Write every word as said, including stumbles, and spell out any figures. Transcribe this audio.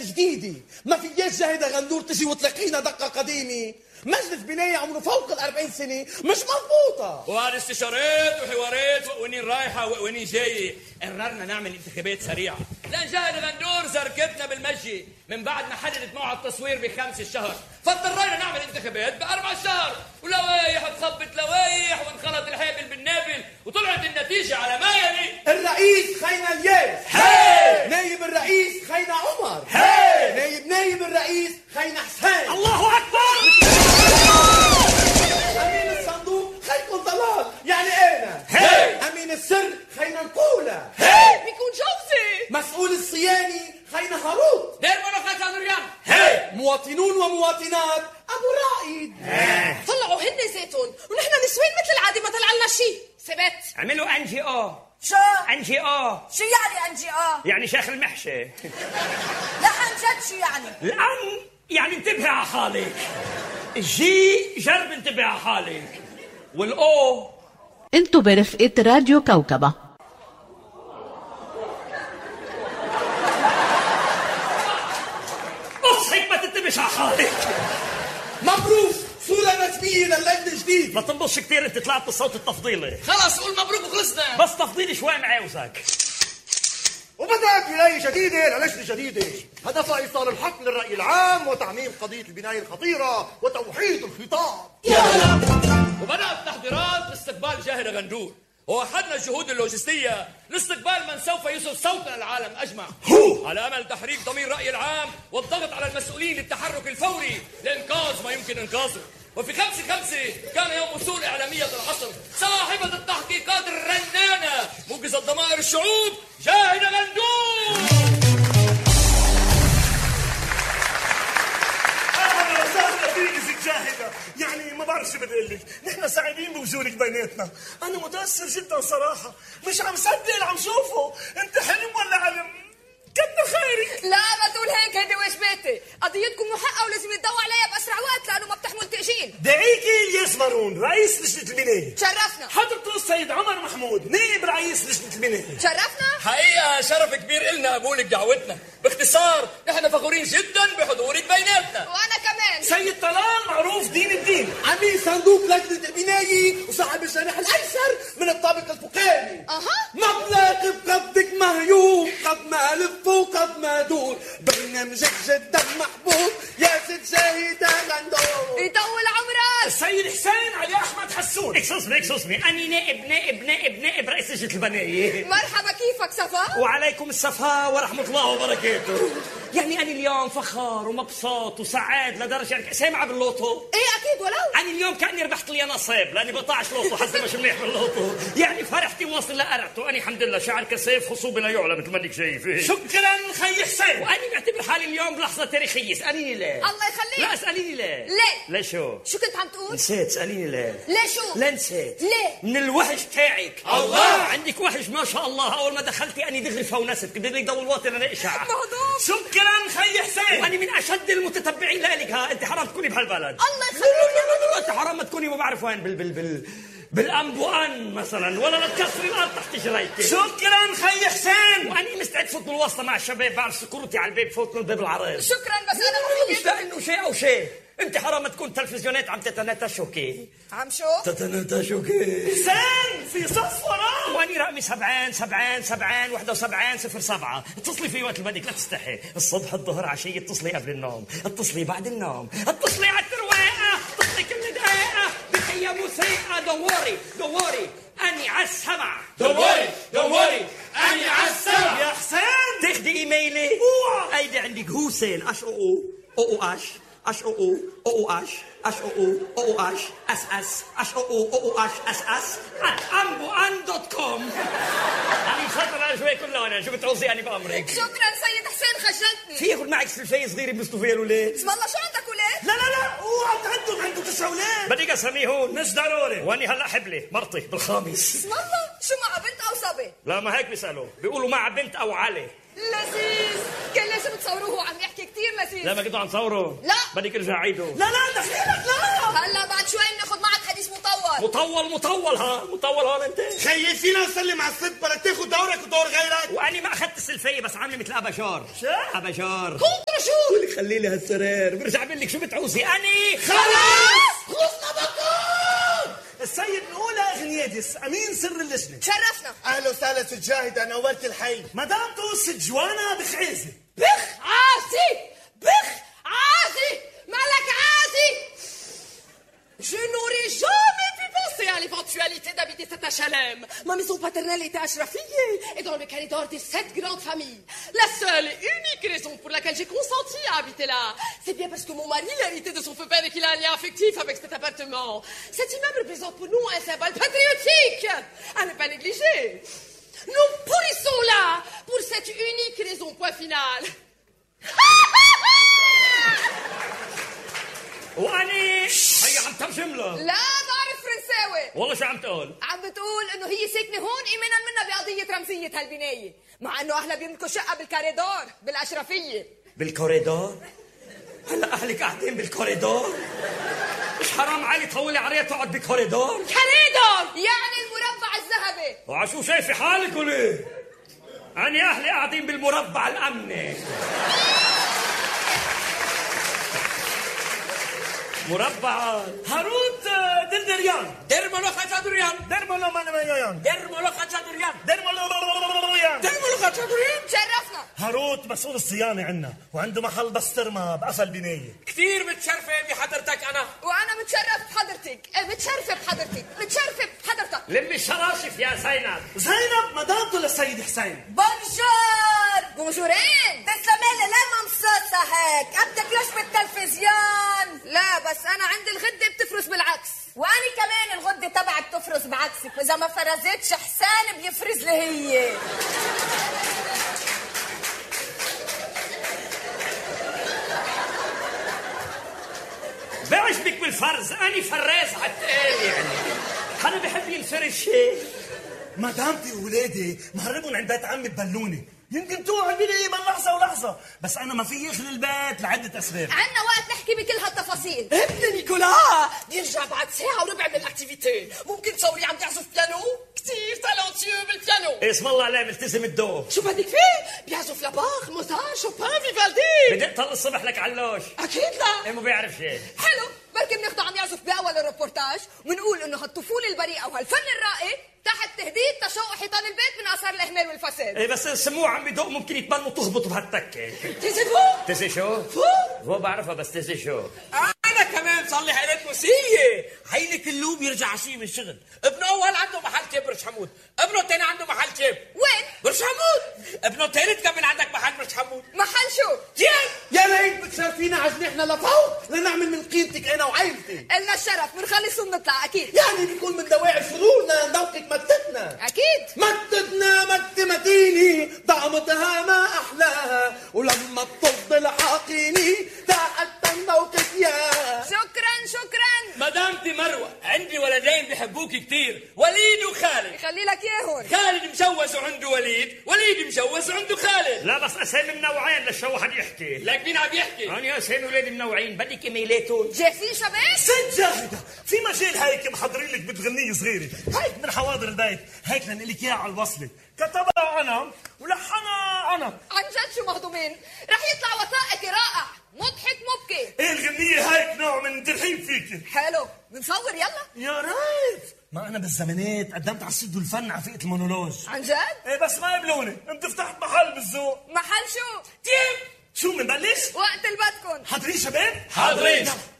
جديدة، ما فياش جاهدة غندور تجي وتلاقينا دقة قديمة. مجلس بناية عمره فوق الأربعين سنة مش مضبوطة. وهذه استشارات وحوارات وقوانين رايحة وقوانين جاية. قررنا نعمل انتخابات سريعة لأن جاهد غندور زركتنا بالمشي من بعد ما حددت موعد التصوير بخمس الشهر، فاضطرينا نعمل انتخابات بأربع الشهر، ولوايح تخبط لوايح وانخلط الحابل بالنابل، وطلعت النتيجة على ما يلي. الرئيس خينا الياس، هاي. نايب الرئيس خينا عمر، هاي. نايب نايب الرئيس خينا حسين. الله أكبر. أمين الصندوق خيكون طلال يعني أنا. هاي. أمين السر خينا نقولة. هاي. بيكون جوزي. مسؤول الصيانة خينا هاروت. دير منو خينا نريان. هاي. مواطنون ومواطنات أبو رائد. هاي. طلعوا هن زيتون ونحن نسوين مثل العادي ما طلع لنا شيء. ثبت. عملوا ان جي او. شو؟ ان جي او. شو يعني ان جي او؟ يعني شيخ المحشي. لا عن جد شو يعني؟ الان يعني انتبه على حالك. الجي جرب انتبه على حالك. والاو انتوا برفقة راديو كوكبة. اصحك ما تنتبهش على حالك. مبروك، صورة رسمية للجنة الجديد. ما تنبصش كتير، انت طلعت بالصوت التفضيلي. خلص قول مبروك وخلصنا. بس تفضيلي شوي معاوزك. وبدأت ولاية جديدة للجنة جديدة هدفها إيصال الحق للرأي العام وتعميم قضية البناية الخطيرة وتوحيد الخطاب. وبدأت التحضيرات لاستقبال جاهد غندور، ووحدنا الجهود اللوجستية لاستقبال من سوف يوصل صوتنا للعالم أجمع على أمل تحريك ضمير الرأي العام والضغط على المسؤولين للتحرك الفوري لإنقاذ ما يمكن إنقاذه. وفي خمسة خمسة كان يوم وصول إعلامية العصر صاحبة التحقيقات الرنانة موجزة ضمائر الشعوب جاهد غندور. أهلا وسهلا فيك ست جاهدة. يعني ما بعرف شو بدي أقول لك، نحن سعيدين بوجودك بيناتنا. أنا متأثر جدا صراحة، مش عم صدق اللي عم شوفه. أنت حلم ولا علم؟ كتر خيرك. لا ما تقول هيك، هيدي وجباتي. قضيتكم محققة ولازم يتضوى عليها باسرع وقت لانه ما بتحمل تاجيل. دعيكي الياس مارون رئيس لجنة البناية. تشرفنا. حضرته السيد عمر محمود نائب رئيس لجنة البناية. تشرفنا. حقيقة شرف كبير إلنا قبولك دعوتنا. باختصار نحن فخورين جدا بحضورك بيناتنا. وانا كمان. سيد طلال معروف دين الدين، أمين صندوق لجنة البناية وصاحب الجناح الأيسر من الطابق الفوقاني. اها. مبلغ بقبضك مهيوب، قد ما ألف وقد ما دور، برنامجك جدا محبوب يا ست جاهدة غندور. يطول عمرك. السيد حسين علي أحمد حسون. اكسوسمي اكسوسمي أني نائب نائب نائب نائب رئيس لجنة البناية. مرحبا، كيفك صفا؟ وعليكم الصفاء ورحمة الله وبركاته. يعني أنا اليوم فخر ومبسوط وسعاد لدرجة يعني سامعة باللوتو. ايه اكيد ولو. أنا اليوم كأني ربحت لي نصيب لأني بطاعش لوتو، حظي مش منيح باللوتو. يعني فرحتي واصل لقرعته. أنا الحمد لله شعر كسيف خصوبي لا يعلى مثل ما انك شايف. شكرا خي حسين. وأنا بعتبر حالي اليوم بلحظة تاريخية. اسأليني ليه. الله يخليك. لا اسأليني ليه. ليه؟ ليه شو؟ شو كنت عم تقول؟ نسيت. اسأليني ليه. ليه شو؟ لا نسيت. ليه؟ من الوحش تاعك. الله. عندك وحش ما شاء الله. أول ما دخلتي أني دغري فونست كنت لك ضوء الوطن أنا إشعة. مهضوم. شكرا خي حسين. وأنا من أشد المتتبعين لك. ها أنت حرام تكوني بهالبلد. الله يخليك. أنت حرام ما تكوني ما بعرف وين بال بال بال بالأنبوان مثلا، ولا لا تكسري الأرض تحت جريتك. شكرا خي حسين. وأنا مستعد فوت بالواسطة مع الشباب، بعرف سكورتي على البيت فوت من الباب العريض. شكرا بس انا مش لأنه شيء أو شيء. أنت حرام ما تكون تلفزيونات عم تتناتشوكي. عم شو؟ تتناتشوكي. حسين في صف وراه. وأني رقمي سبعين سبعين سبعين واحد وسبعين صفر سبعة. اتصلي في وقت اللي بدك، لا تستحي. الصبح الظهر عشية اتصلي قبل النوم، اتصلي بعد النوم، اتصلي على الترويقة، اتصلي كل دقيقة بحية موسيقى. دوري دوري أني على السمع. دوري دوري أني على السمع. يا حسين تاخدي إيميلي؟ اوعى. أيدي عندك هوسين أش أو أو أو أو أش أش أو أو أو أو أش أش أو أو أو أو أش أس أس أش أو أو أو أو أش أس أس أمبو أن دوت كوم. أنا مخطر على شوي كله. أنا شو بتعوزي أنا بأمرك؟ شكرا سيد حسين، خجلتني. في ياخد معك سلفية صغيرة بيبسطوا فيها الولاد. اسم الله شو عندك ولاد؟ لا لا لا اوعى تعدوا عنده تسع اولاد. بدي أسميه هون. مش ضروري. وأني هلا حبلة مرتي بالخامس. اسم الله شو مع بنت او صبي؟ لا ما هيك بيسألوا، بيقولوا مع بنت أو علي. لذيذ. كان لازم تصوروه وعم يحكي كتير لذيذ. لا ما كنتوا عم تصوروا. لا. بدك ارجع عيده. لا لا دخيلك لا. هلا بعد شوي بناخذ معك حديث مطول. مطول مطول. ها مطول هون انت. خيي فينا نسلم على الست بلا تاخذ دورك ودور غيرك. وأني ما أخذت السلفية بس عاملة مثل أبا شار. شو؟ أبا شار. كنت بونجور. قولي خلي لي هالسرير برجع بقول لك شو بتعوزي. اني خلاص خلصنا بكون. السيد نقول اغنيادس امين سر اللجنه. تشرفنا. اهلا وسهلا ست جاهده، نورت الحي. مدام توس جوانا بخعيزه. بخ عازي بخ عازي مالك عازي. Je n'aurais jamais pu penser à l'éventualité d'habiter cet H L M. Ma maison paternelle était à Ashrafieh et dans le corridor des sept grandes familles. La seule et unique raison pour laquelle j'ai consenti à habiter là, c'est bien parce que mon mari l'a hérité de son père et qu'il a un lien affectif avec cet appartement. Cet immeuble représente pour nous un symbole patriotique à ne pas négliger. Nous pourrissons là pour cette unique raison, point final. واني هي عم ترجم له. لا بعرف فرنساوي. والله شو عم تقول؟ عم بتقول انه هي ساكنه هون ايمانا منها بقضيه رمزيه هالبنايه، مع انه اهلها بيملكوا شقه بالكاريدور بالاشرفيه. بالكوريدور؟ هلا اهلك قاعدين بالكوريدور؟ مش حرام علي تطولي عليها تقعد بالكوريدور؟ كاريدور يعني المربع الذهبي. وعشو شايفه حالك ولا؟ أنا أهلي قاعدين بالمربع الأمني. مربع هاروت دردريان. درملو خشادريان. درملو مانيان. درملو خشادريان. درملو درملو خشادريان. تشرفنا. هاروت مسؤول الصيانة عنا وعنده محل بسطرمة بقفل بناية. كثير متشرفة بحضرتك أنا. وأنا متشرف بحضرتك. متشرفة بحضرتك. متشرفة بحضرتك. لمي الشراشف يا زينب. زينب مدامته للسيد حسين. بونجور. بونجورين. تسلمي لي لا ممصوصة هيك، بدك ليش بالتلفزيون؟ لا بس أنا عندي الغدة بتفرز بالعكس. وأنا كمان الغدة تبعي بتفرز بعكسك، وإذا ما فرزتش حسان بيفرز لي هي. بعجبك بالفرز، أنا فراز عالتقال يعني. حدا بحب ينفرز شيء؟ مدامتي وولادي مهربون عند بيت عمي ببلوني، يمكن توعدي لي من لحظة ولحظة، بس أنا ما في أخلي البيت لعدة أسباب. عنا وقت نحكي بكل هالتفاصيل. ابن نيكولا بيرجع بعد ساعة وربع من الأكتيفيتي، ممكن تصوري عم بيعزف بيانو؟ كتير تالونتيو بالبيانو. اسم الله عليه ملتزم الدور. شو بدك فيه؟ بيعزف لباخ، موزار، شوبان، فيفالدي. بدي اطل الصبح لك علوش. أكيد لا. ايه ما بيعرف شيء. حلو، بركي بناخده عم يعزف بأول الريبورتاج ونقول إنه هالطفولة البريئة وهالفن الرائع تحت تهديد تشوق حيطان البيت من آثار الإهمال والفساد. ايه بس السموع عم بدق ممكن يتبنوا تخبطوا بهالتكة. تيزي فو؟ تيزي شو؟ فو؟ فو بعرفها بس تيزي شو؟ أنا كمان بصلح آلات موسيقية. هيني كله بيرجع عشية من الشغل، ابنه أول عنده محل تيب برج حمود، ابنه الثاني عنده محل تيب. وين؟ برج حمود. ابنه الثالث كمان عندك محل برج حمود. محل شو؟ جيب. يا ليت بتشرفينا عجنحنا لفوق لنعمل من قيمتك انا وعيلتي. إلنا الشرف، بنخلص وبنطلع أكيد. يعني بيكون من دواعي شرورنا نذوقك متتنا. أكيد. متتنا مت متيني طعمتها ما أحلاها، ولما بتفضل حاقيني تحت ذوقك يا. شكرا شكرا. مدامتي مروة، عندي ولدين بحبوك كتير، وليد وخالد. يخلي لك إياهم. خالد مجوز وعنده وليد، وليد مجوز وعنده خالد. لا بس اسامي منوعين لشو واحد يحكي. لك مين عم يحكي؟ انا اسامي ولادي منوعين، بدك ايميلاتهم. جاهزين شباب؟ ست جاهدة، في مجال هيك محضرين لك بتغنية صغيرة، هيك من حواضر البيت، هيك لنقلك اياها على الوصلة، كتبها أنا ولحنها أنا. عن جد شو مهضومين؟ رح يطلع وثائقي رائع، مضحك مبكي. ايه الغنية هيك نوع من ترحيب فيك. حلو، بنصور يلا. يا ريت، ما أنا بالزمانات قدمت على السد والفن على فئة المونولوج. عن جد؟ ايه بس ما قبلوني، انت فتحت محل بالذوق. محل شو؟ تيب، شو منبلش؟ وقت اللي بدكن. حاضرين شباب؟ حاضرين.